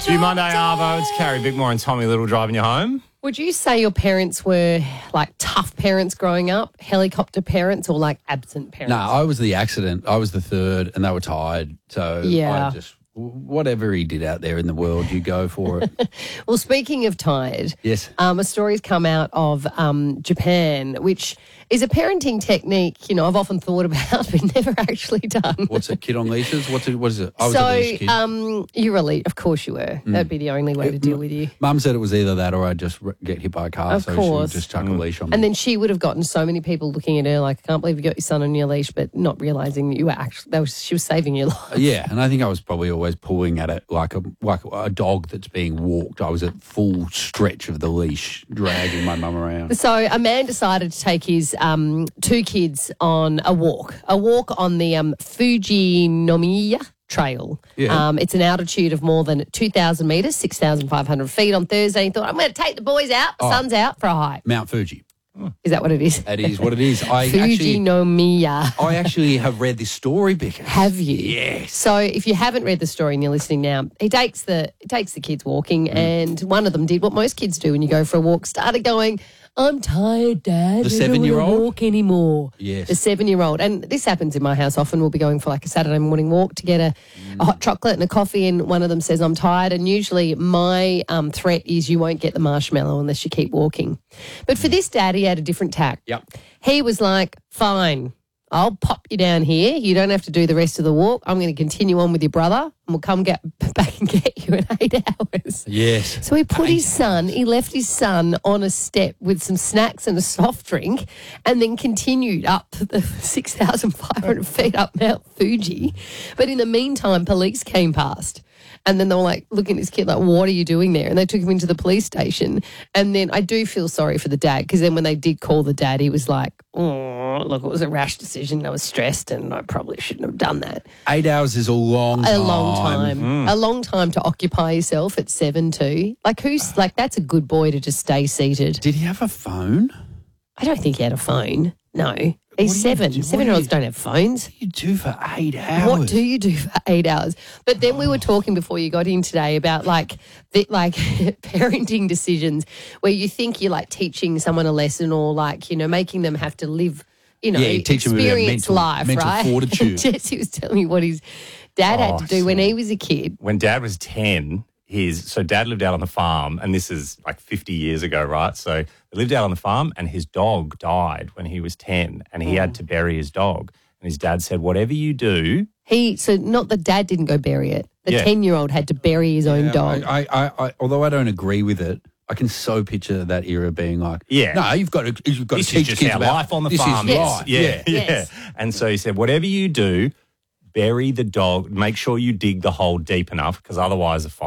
Do you Monday Arvo? It's Carrie Bickmore and Tommy Little driving you home. Would you say your parents were like tough parents growing up, helicopter parents, or like absent parents? No, I was the accident. I was the third, and they were tired. So Yeah. I just, whatever he did out there in the world, you go for it. Well, speaking of tired, Yes. a story's come out of Japan, which is a parenting technique, you know, I've often thought about but never actually done. What's it, kid on leashes? What is it? I was a leash kid. You're a leash. Of course you were. That'd be the only way to deal with you. Mum said it was either that or I'd just get hit by a car. Of so she would course. just chuck a leash on me. And then she would have gotten so many people looking at her like, I can't believe you got your son on your leash, but not realising you were actually, she was saving your life. Yeah, and I think I was probably always pulling at it like a dog that's being walked. I was at full stretch of the leash, dragging my mum around. So a man decided to take his two kids on a walk on the Fujinomiya Trail. Yeah. It's an altitude of more than 2,000 metres, 6,500 feet on Thursday. He thought, I'm going to take the boys out, the sun's out, for a hike. Mount Fuji. Is that what it is? That is what it is. Fujinomiya. I actually have read this story, Becca. Have you? Yes. So if you haven't read the story and you're listening now, he takes the kids walking, and one of them did what most kids do when you go for a walk, started going, I'm tired, Dad. The I don't wanna 7-year-old? walk anymore. Yes. The 7-year-old. And this happens in my house often. We'll be going for like a Saturday morning walk to get a hot chocolate and a coffee, and one of them says, I'm tired. And usually my threat is you won't get the marshmallow unless you keep walking. But for this dad, he had a different tack. Yep. He was like, fine, I'll pop you down here. You don't have to do the rest of the walk. I'm going to continue on with your brother, and we'll come back and get you in 8 hours. Yes. So he put he left his son on a step with some snacks and a soft drink, and then continued up the 6,500 feet up Mount Fuji. But in the meantime, police came past. And then they were like looking at this kid like, what are you doing there? And they took him into the police station. And then I do feel sorry for the dad, because then when they did call the dad, he was like, oh, look, it was a rash decision. I was stressed and I probably shouldn't have done that. 8 hours is a long time. A long time. A long time to occupy yourself at 7 too. Like that's a good boy to just stay seated. Did he have a phone? I don't think he had a phone. No. He's 7. 7-year-olds don't have phones. What do you do for 8 hours? What do you do for 8 hours? But then we were talking before you got in today about like parenting decisions where you think you're like teaching someone a lesson, or like, you know, making them have to live, you know, Yeah, teach them about experience life, mental right? fortitude. Jesse was telling me what his dad had to do when he was a kid. When Dad was 10, Dad lived out on the farm, and this is like 50 years ago, right? So they lived out on the farm, and his dog died when he was 10, and he had to bury his dog. And his dad said, whatever you do. So not the dad didn't go bury it. The Yeah. 10-year-old had to bury his own dog. I although I don't agree with it, I can so picture that era being like, Yeah. no, you've got to This teach is just kids our about life on the this farm. Is Yes. life. Yeah. Yes. And so he said, whatever you do, bury the dog. Make sure you dig the hole deep enough, because otherwise the fox